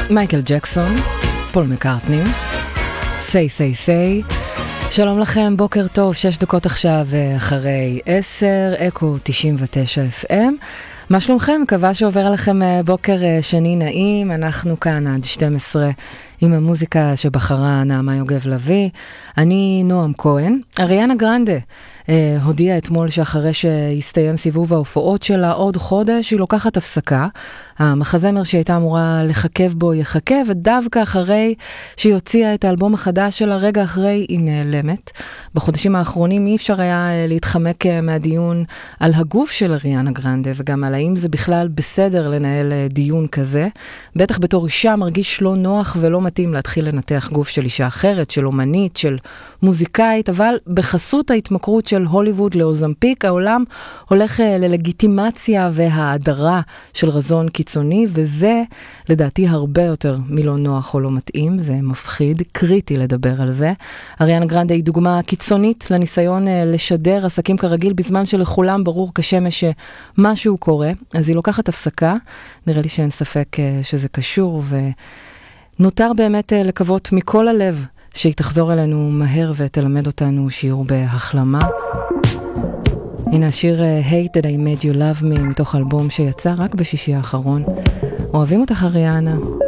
מייקל ג'קסון, פול מקארטני, say say say. שלום לכם, בוקר טוב, 6 דקות עכשיו אחרי 10, אקו 99 FM. מה שלומכם? מקווה שעובר עליכם בוקר שני נעים. אנחנו כאן עד 12 עם המוזיקה שבחרה נעמה יוגב לוי. אני נועם כהן. אריאנה גרנדה הודיעה אתמול שאחרי שהסתיים סיבוב ההופעות שלה עוד חודש, היא לוקחת הפסקה. המחזמר שהייתה אמורה לחכב בו יחכה, ודווקא אחרי שהיא הוציאה את האלבום החדש שלה, רגע אחרי היא נעלמת. בחודשים האחרונים אי אפשר היה להתחמק מהדיון על הגוף של אריאנה גרנדה, וגם על האם זה בכלל בסדר לנהל דיון כזה. בטח בתור אישה מרגיש לא נוח ולא מתאים להתחיל לנתח גוף של אישה אחרת, של אומנית, של מוזיקאית, אבל בחסות ההתמכרות של הוליווד לאוזמפיק, העולם הולך ללגיטימציה וההדרה של רזון קיצוני, וזה לדעתי הרבה יותר מלא נוח או לא מתאים, זה מפחיד, קריטי לדבר על זה. אריאנה גרנדה היא דוגמה קיצונית לניסיון לשדר עסקים כרגיל, בזמן שלכולם ברור כשמש שמשהו קורה, אז היא לוקחת הפסקה, נראה לי שאין ספק שזה קשור, ונותר באמת לקוות מכל הלב שהיא תחזור אלינו מהר ותלמד אותנו שיעור בהחלמה. הנה השיר Hate That I Made You Love Me מתוך אלבום שיצא רק בשישי האחרון. אוהבים אותך אריאנה.